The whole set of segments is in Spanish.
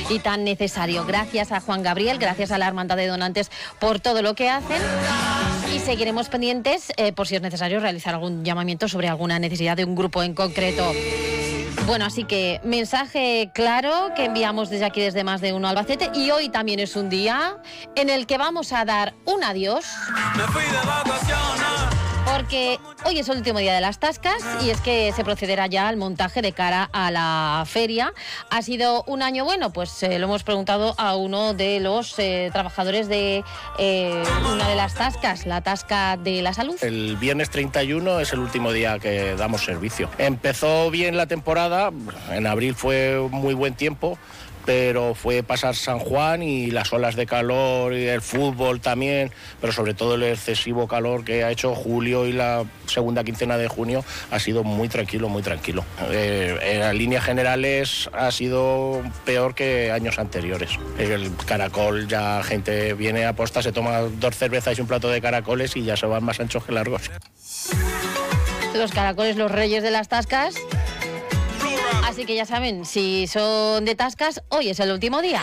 y tan necesario. Gracias a Juan Gabriel, gracias a la Hermandad de Donantes por todo lo que hacen. Y seguiremos pendientes por si es necesario realizar algún llamamiento sobre alguna necesidad de un grupo en concreto. Bueno, así que mensaje claro que enviamos desde aquí, desde Más de Uno Albacete. Y hoy también es un día en el que vamos a dar un adiós. Me fui de vacaciones. Porque hoy es el último día de las tascas y es que se procederá ya al montaje de cara a la feria. ¿Ha sido un año bueno? Pues lo hemos preguntado a uno de los trabajadores de una de las tascas, la Tasca de la Salud. El viernes 31 es el último día que damos servicio. Empezó bien la temporada, en abril fue muy buen tiempo, pero fue pasar San Juan y las olas de calor y el fútbol también, pero sobre todo el excesivo calor que ha hecho julio y la segunda quincena de junio ha sido muy tranquilo, muy tranquilo. En las líneas generales ha sido peor que años anteriores. El caracol, ya gente viene a posta, se toma 2 cervezas y un plato de caracoles y ya se van más anchos que largos. Los caracoles, los reyes de las tascas. Así que ya saben, si son de tascas, hoy es el último día.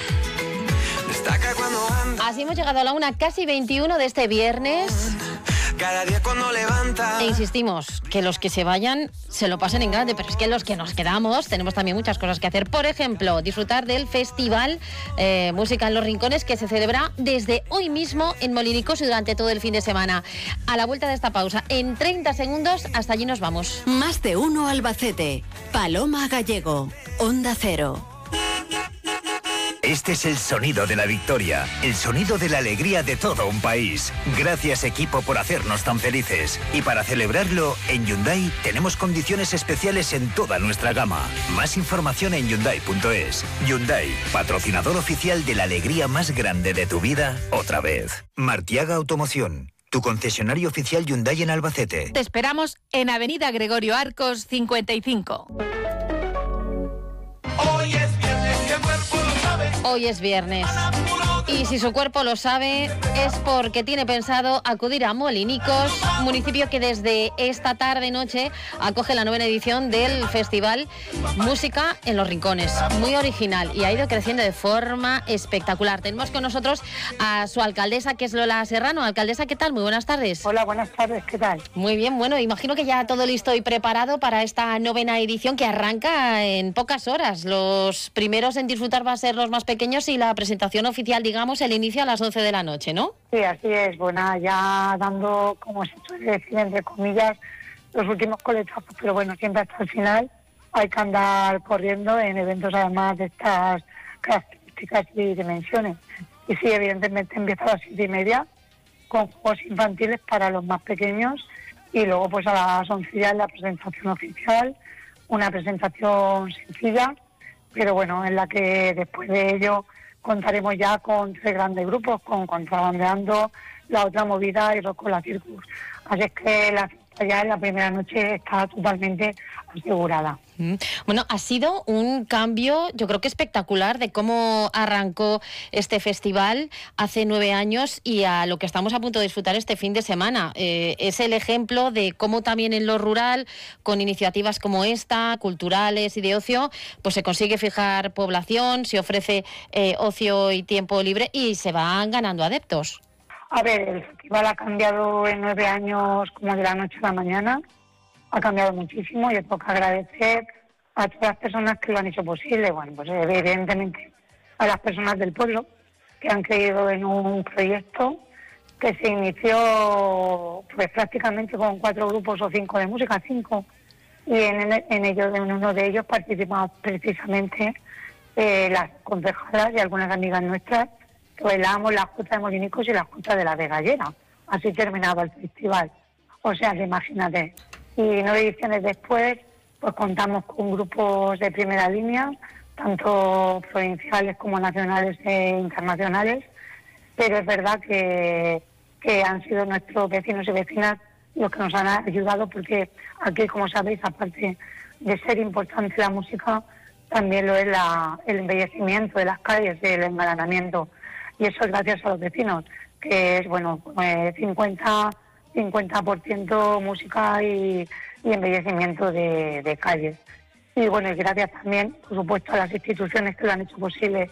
Así hemos llegado a la 1, casi 21 de este viernes. Cada día cuando levanta. E insistimos, que los que se vayan se lo pasen en grande, pero es que los que nos quedamos tenemos también muchas cosas que hacer. Por ejemplo, disfrutar del festival Música en los Rincones, que se celebra desde hoy mismo en Molinicos y durante todo el fin de semana. A la vuelta de esta pausa, en 30 segundos, hasta allí nos vamos. Más de Uno Albacete. Paloma Gallego. Onda Cero. Este es el sonido de la victoria, el sonido de la alegría de todo un país. Gracias, equipo, por hacernos tan felices. Y para celebrarlo, en Hyundai tenemos condiciones especiales en toda nuestra gama. Más información en Hyundai.es. Hyundai, patrocinador oficial de la alegría más grande de tu vida, otra vez. Martiaga Automoción, tu concesionario oficial Hyundai en Albacete. Te esperamos en Avenida Gregorio Arcos, 55. Hoy es viernes. Y si su cuerpo lo sabe, es porque tiene pensado acudir a Molinicos, municipio que desde esta tarde-noche acoge la 9ª edición del Festival Música en los Rincones. Muy original y ha ido creciendo de forma espectacular. Tenemos con nosotros a su alcaldesa, que es Lola Serrano. Alcaldesa, ¿qué tal? Muy buenas tardes. Hola, buenas tardes, ¿qué tal? Muy bien, bueno, imagino que ya todo listo y preparado para esta 9ª edición que arranca en pocas horas. Los primeros en disfrutar van a ser los más pequeños y la presentación oficial, digamos, el inicio a las 11 de la noche, ¿no? Sí, así es. Bueno, ya dando, como se suele decir, entre comillas, los últimos coletazos, pero bueno, siempre hasta el final hay que andar corriendo en eventos además de estas características y dimensiones. Y sí, evidentemente empieza a las 7:30 con juegos infantiles para los más pequeños y luego pues a las 11 ya la presentación oficial, una presentación sencilla, pero bueno, en la que después de ello contaremos ya con 3 grandes grupos, con Contrabandeando, La Otra Movida y Rocola Circus. Así es que la fiesta ya en la primera noche está totalmente asegurada. Bueno, ha sido un cambio, yo creo que espectacular, de cómo arrancó este festival hace 9 años y a lo que estamos a punto de disfrutar este fin de semana. Es el ejemplo de cómo también en lo rural, con iniciativas como esta, culturales y de ocio, pues se consigue fijar población, se ofrece ocio y tiempo libre y se van ganando adeptos. A ver, el festival ha cambiado en 9 años como de la noche a la mañana. Ha cambiado muchísimo y tengo que agradecer a todas las personas que lo han hecho posible. Bueno, pues evidentemente a las personas del pueblo que han creído en un proyecto que se inició pues prácticamente con 4 grupos o 5 de música, 5, y en uno de ellos participamos precisamente las concejalas y algunas amigas nuestras que bailábamos la Jota de Molinicos y la Jota de la Vegallera. Así terminaba el festival. O sea, que imagínate. Y 9 ediciones después, pues contamos con grupos de primera línea, tanto provinciales como nacionales e internacionales, pero es verdad que han sido nuestros vecinos y vecinas los que nos han ayudado, porque aquí, como sabéis, aparte de ser importante la música, también lo es el embellecimiento de las calles, el engalanamiento, y eso es gracias a los vecinos, que es, bueno, 50% música y embellecimiento de calles. Y bueno, y gracias también, por supuesto, a las instituciones que lo han hecho posible,